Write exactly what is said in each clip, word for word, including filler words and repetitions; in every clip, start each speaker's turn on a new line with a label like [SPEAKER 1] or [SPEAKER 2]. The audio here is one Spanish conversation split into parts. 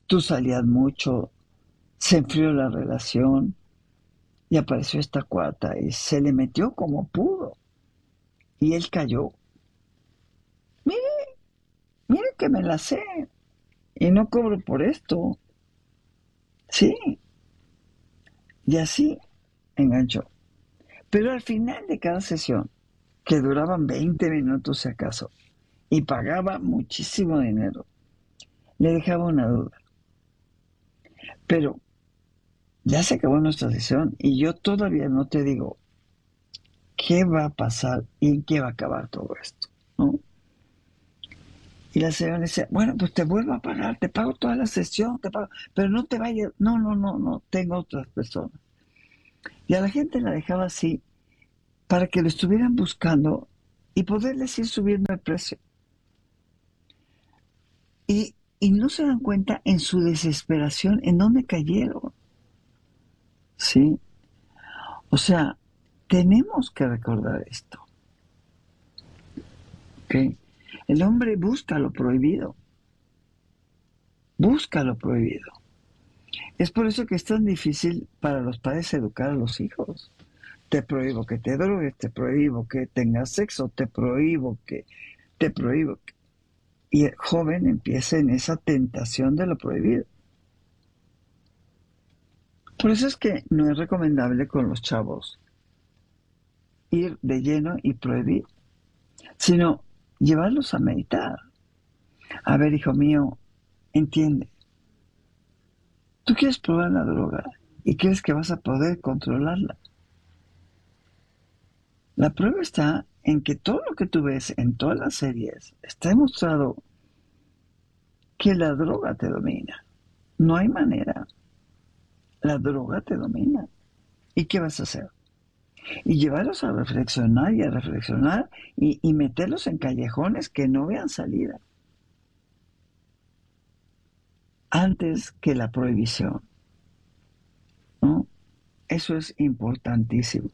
[SPEAKER 1] Tú salías mucho, se enfrió la relación y apareció esta cuata y se le metió como pudo y él cayó. Mire, mire que me la sé y no cobro por esto. Sí, y así enganchó. Pero al final de cada sesión, que duraban veinte minutos si acaso, y pagaba muchísimo dinero, le dejaba una duda. Pero ya se acabó nuestra sesión y yo todavía no te digo qué va a pasar y en qué va a acabar todo esto, ¿no? Y la señora decía, bueno, pues te vuelvo a pagar, te pago toda la sesión, te pago, pero no te vayas, no, no, no, no, tengo otras personas. Y a la gente la dejaba así para que lo estuvieran buscando y poderles ir subiendo el precio. Y, y no se dan cuenta en su desesperación en dónde cayeron, ¿sí? O sea, tenemos que recordar esto, ¿ok? El hombre busca lo prohibido, busca lo prohibido. Es por eso que es tan difícil para los padres educar a los hijos. Te prohíbo que te drogues, te prohíbo que tengas sexo, te prohíbo que, te prohíbo que... Y el joven empieza en esa tentación de lo prohibido. Por eso es que no es recomendable con los chavos ir de lleno y prohibir, sino llevarlos a meditar. A ver, hijo mío, entiende, tú quieres probar la droga y crees que vas a poder controlarla. La prueba está en que todo lo que tú ves en todas las series está demostrado que la droga te domina. No hay manera. La droga te domina. ¿Y qué vas a hacer? Y llevarlos a reflexionar y a reflexionar y, y meterlos en callejones que no vean salida antes que la prohibición, ¿no? Eso es importantísimo.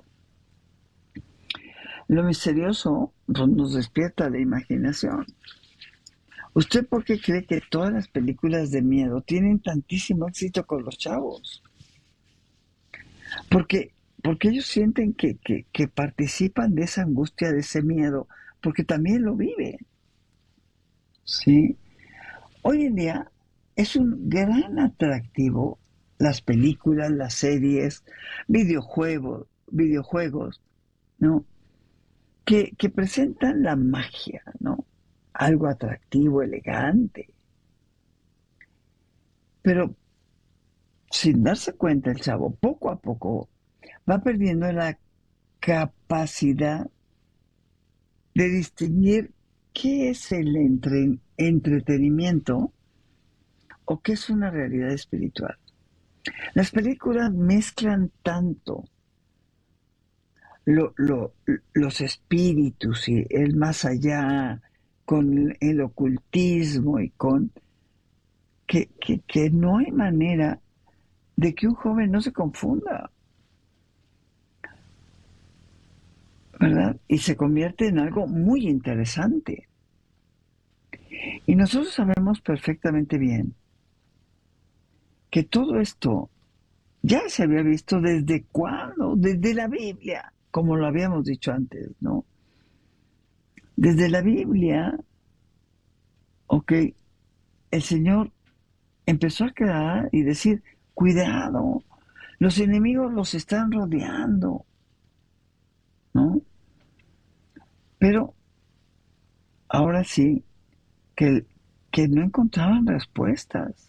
[SPEAKER 1] Lo misterioso nos despierta la imaginación. ¿Usted por qué cree que todas las películas de miedo tienen tantísimo éxito con los chavos? Porque, porque ellos sienten que, que, que participan de esa angustia, de ese miedo, porque también lo viven, ¿sí? Hoy en día es un gran atractivo las películas, las series, videojuegos, videojuegos, ¿no? Que, que presentan la magia, ¿no? Algo atractivo, elegante. Pero sin darse cuenta el chavo, poco a poco va perdiendo la capacidad de distinguir qué es el entre- entretenimiento o qué es una realidad espiritual. Las películas mezclan tanto lo, lo, los espíritus y el más allá con el ocultismo y con que, que, que no hay manera de que un joven no se confunda, ¿verdad? Y se convierte en algo muy interesante. Y nosotros sabemos perfectamente bien que todo esto ya se había visto desde cuándo, desde la Biblia, como lo habíamos dicho antes, ¿no? Desde la Biblia, ok, el Señor empezó a crear y decir, cuidado, los enemigos los están rodeando, ¿no? Pero ahora sí, que, que no encontraban respuestas,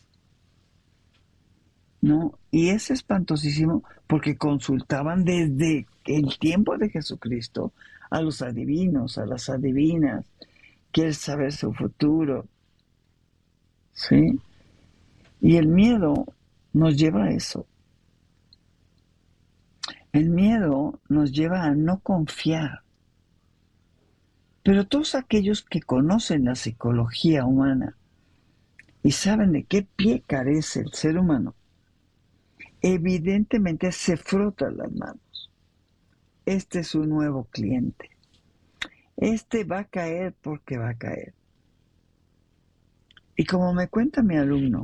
[SPEAKER 1] ¿no? Y es espantosísimo porque consultaban desde el tiempo de Jesucristo a los adivinos, a las adivinas, quieren saber su futuro, ¿sí? Y el miedo nos lleva a eso. El miedo nos lleva a no confiar. Pero todos aquellos que conocen la psicología humana y saben de qué pie carece el ser humano, evidentemente se frotan las manos. Este es un nuevo cliente. Este va a caer porque va a caer. Y como me cuenta mi alumno,